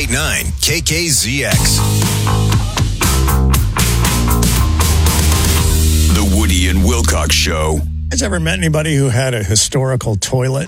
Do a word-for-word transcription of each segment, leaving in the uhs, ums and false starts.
ninety-eight point nine K K Z X. The Woody and Wilcox Show. Has ever met anybody who had a historical toilet?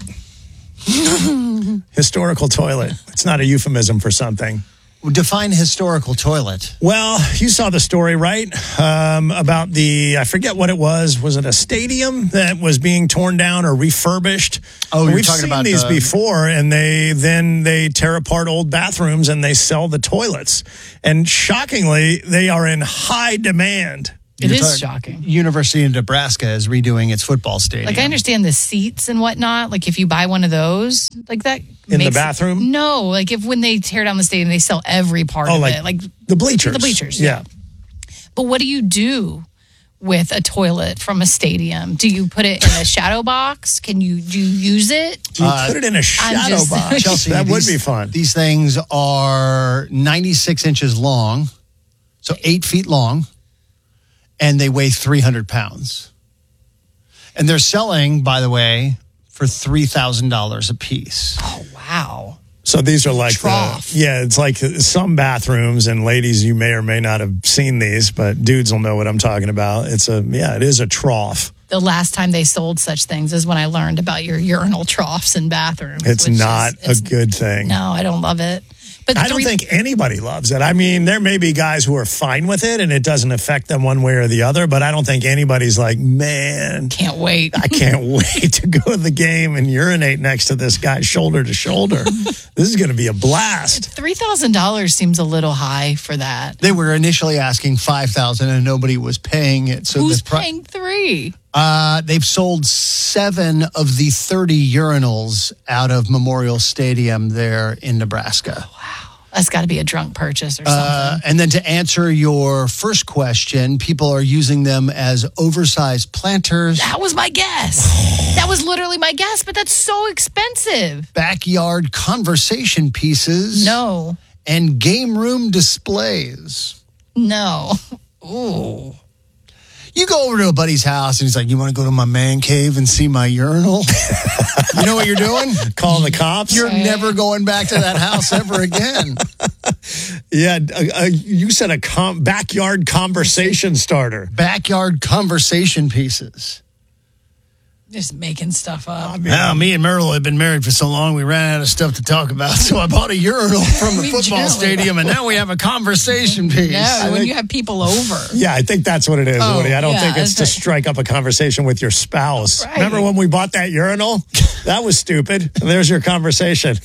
Historical toilet. It's not a euphemism for something. Define historical toilet. Well, you saw the story, right? Um, about the, I forget what it was. Was it a stadium that was being torn down or refurbished? Oh, you're We've talking seen about these the- before, and they then they tear apart old bathrooms and they sell the toilets. And shockingly, they are in high demand. It You're is talking- shocking. University of Nebraska is redoing its football stadium. Like, I understand the seats and whatnot. Like, if you buy one of those, like that. In the makes- bathroom? No, like if when they tear down the stadium, they sell every part Oh, of like it. Like the bleachers. The bleachers, Yeah. But what do you do with a toilet from a stadium? Do you put it in a shadow box? Can you do you use it? You put it in a shadow just- box. Chelsea, that would these- be fun. These things are ninety-six inches long, so eight feet long, and they weigh three hundred pounds. And they're selling, by the way, for three thousand dollars a piece. Oh wow! So these are like, the, Trough. yeah, it's like some bathrooms, and ladies, you may or may not have seen these, but dudes will know what I'm talking about. It's a, yeah, it is a trough. The last time they sold such things is when I learned about your urinal troughs in bathrooms. It's which not is- it's- a good thing. No, I don't love it. But I don't three- think anybody loves it. I mean, there may be guys who are fine with it and it doesn't affect them one way or the other, but I don't think anybody's like, man, Can't wait. I can't wait to go to the game and urinate next to this guy shoulder to shoulder. This is going to be a blast. Three thousand dollars seems a little high for that. They were initially asking five thousand dollars and nobody was paying it. So Who's the pri- paying three? Uh, they've sold seven of the thirty urinals out of Memorial Stadium there in Nebraska. That's got to be a drunk purchase or something. Uh, and then to answer your first question, people are using them as oversized planters, That was my guess. That was literally my guess, but that's so expensive. backyard conversation pieces, No, and game room displays. no. Ooh. You go over to a buddy's house and he's like, you want to go to my man cave and see my urinal? You know what you're doing? Calling the cops? You're never going back to that house ever again. Yeah, uh, uh, you said a com- backyard conversation starter. Backyard conversation pieces. Just making stuff up. Now, me and Merle have been married for so long, we ran out of stuff to talk about. So I bought a urinal from the We football generally- stadium, and now we have a conversation piece. No, when think- you have people over. Yeah, I think that's what it is, Oh, Woody. I don't yeah, think it's to that's right. strike up a conversation with your spouse. Right. Remember when we bought that urinal? That was stupid. There's your conversation.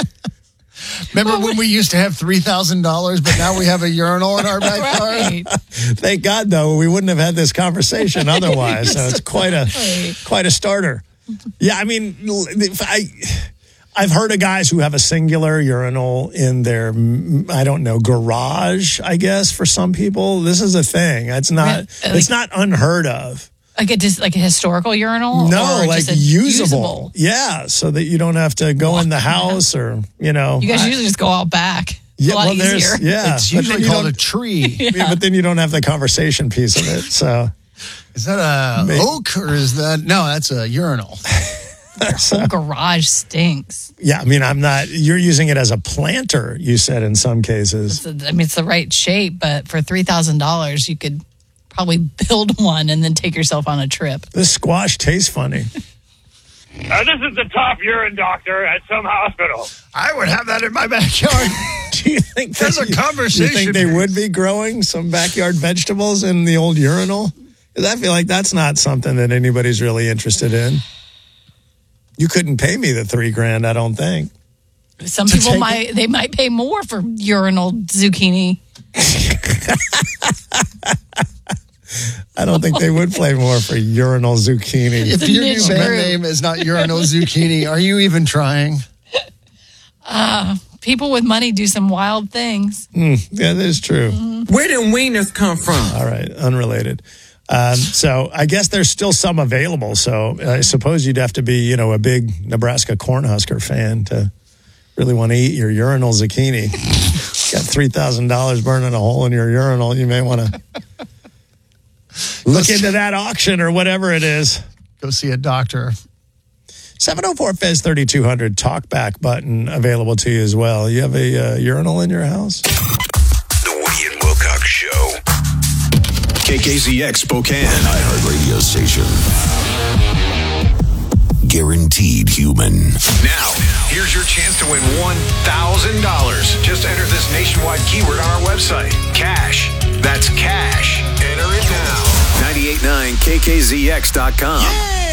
Remember when we used to have three thousand dollars, but now we have a urinal in our backyard? Right. Thank God, though, we wouldn't have had this conversation otherwise. So it's quite a quite a starter. Yeah, I mean, if I I've heard of guys who have a singular urinal in their, I don't know, garage. I guess for some people, this is a thing. It's not. Right. It's not unheard of. Like a just like a historical urinal? No, or like just a usable. Yeah, so that you don't have to go in the house or, you know. You guys I- usually just go out back. yeah, a lot well, there's, easier. yeah. It's but then usually you called a don't- tree. yeah, but then you don't have the conversation piece of it. So, Is that a Maybe. oak or is that? No, that's a urinal. Whole garage stinks. yeah, I mean, I'm not, you're using it as a planter, you said in some cases. It's a- I mean, it's the right shape, but for three thousand dollars, you could probably build one and then take yourself on a trip. This squash tastes funny. Uh, this is the top urine doctor at some hospital. I would have that in my backyard. Do you think There's that- a conversation Do you think they piece. would be growing some backyard vegetables in the old urinal? Because I feel like that's not something that anybody's really interested in. You couldn't pay me the three grand, I don't think. Some To people take might they might pay more for urinal zucchini. I don't think they would play more for urinal zucchini. If It's a your new niche band group. name is not urinal zucchini, are you even trying? People with money do some wild things. Yeah, that is true. Where did wieners come from? All right, unrelated. Um, so I guess there's still some available. So I suppose you'd have to be, you know, a big Nebraska Cornhusker fan to really want to eat your urinal zucchini. Got three thousand dollars burning a hole in your urinal. You may want to look into that auction or whatever it is. Go see a doctor. seven oh four Fez thirty-two hundred talkback button available to you as well. You have a uh, urinal in your house? The Woody and Wilcox Show. K K Z X Spokane. iHeartRadio station. Guaranteed human. Now, here's your chance to win one thousand dollars. Just enter this nationwide keyword on our website. Cash. That's cash. Enter it now. nine eight nine K K Z X dot com. Yeah!